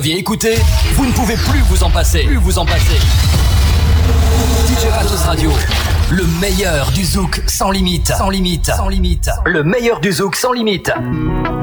Viens écouter, vous ne pouvez plus vous en passer. DJ Matos Radio, le meilleur du zouk sans limite. Le meilleur du zouk sans limite.